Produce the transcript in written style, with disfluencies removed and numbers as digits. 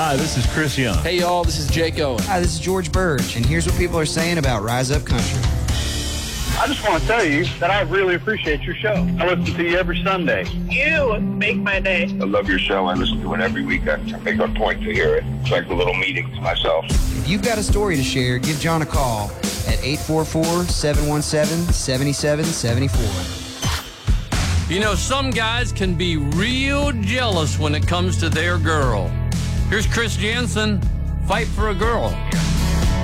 Hi, this is Chris Young. Hey, y'all, this is Jake Owen. Hi, this is George Burge, and here's what people are saying about Rise Up Country. I just want to tell you that I really appreciate your show. I listen to you every Sunday. You make my day. I love your show. I listen to it every weekend. I make a point to hear it. It's like a little meeting to myself. If you've got a story to share, give John a call at 844-717-7774. You know, some guys can be real jealous when it comes to their girl. Here's Chris Jensen, Fight for a Girl.